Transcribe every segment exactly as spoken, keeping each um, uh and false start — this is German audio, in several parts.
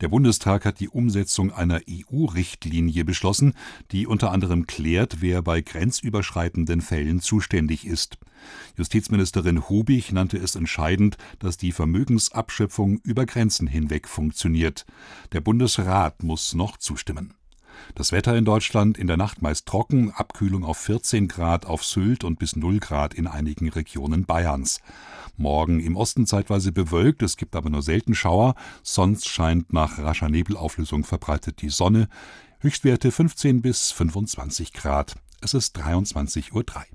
Der Bundestag hat die Umsetzung einer E U-Richtlinie beschlossen, die unter anderem klärt, wer bei grenzüberschreitenden Fällen zuständig ist. Justizministerin Hubig nannte es entscheidend, dass die Vermögensabschöpfung über Grenzen hinweg funktioniert. Der Bundesrat muss noch zustimmen. Das Wetter in Deutschland: in der Nacht meist trocken, Abkühlung auf vierzehn Grad auf Sylt und bis null Grad in einigen Regionen Bayerns. Morgen im Osten zeitweise bewölkt, es gibt aber nur selten Schauer, sonst scheint nach rascher Nebelauflösung verbreitet die Sonne. Höchstwerte fünfzehn bis fünfundzwanzig Grad. Es ist dreiundzwanzig Uhr drei.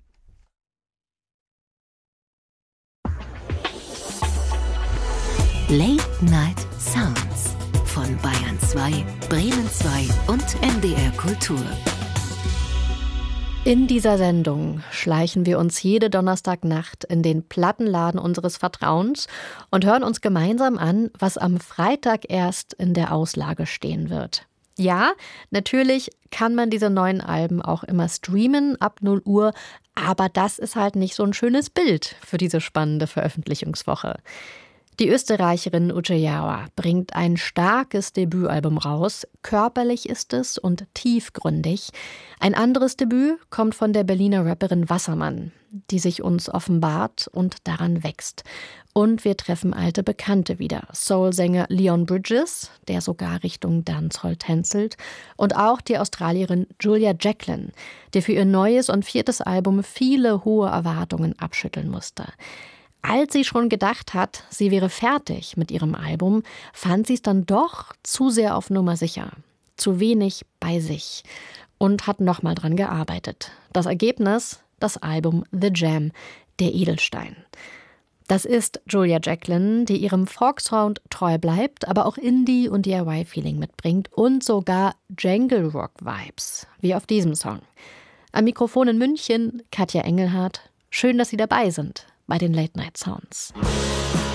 Late Night Sounds von Bayern zwei, Bremen zwei und M D R Kultur. In dieser Sendung schleichen wir uns jede Donnerstagnacht in den Plattenladen unseres Vertrauens und hören uns gemeinsam an, was am Freitag erst in der Auslage stehen wird. Ja, natürlich kann man diese neuen Alben auch immer streamen ab null Uhr, aber das ist halt nicht so ein schönes Bild für diese spannende Veröffentlichungswoche. Die Österreicherin Ujejawa bringt ein starkes Debütalbum raus. Körperlich ist es und tiefgründig. Ein anderes Debüt kommt von der Berliner Rapperin Wassermann, die sich uns offenbart und daran wächst. Und wir treffen alte Bekannte wieder. Soul-Sänger Leon Bridges, der sogar Richtung Dancehall tänzelt. Und auch die Australierin Julia Jacklin, die für ihr neues und viertes Album viele hohe Erwartungen abschütteln musste. Als sie schon gedacht hat, sie wäre fertig mit ihrem Album, fand sie es dann doch zu sehr auf Nummer sicher. Zu wenig bei sich. Und hat nochmal dran gearbeitet. Das Ergebnis? Das Album The Jam, der Edelstein. Das ist Julia Jacklin, die ihrem Folk-Sound treu bleibt, aber auch Indie- und D I Y-Feeling mitbringt und sogar Jangle-Rock-Vibes, wie auf diesem Song. Am Mikrofon in München Katja Engelhardt. Schön, dass Sie dabei sind bei den Late Night Sounds.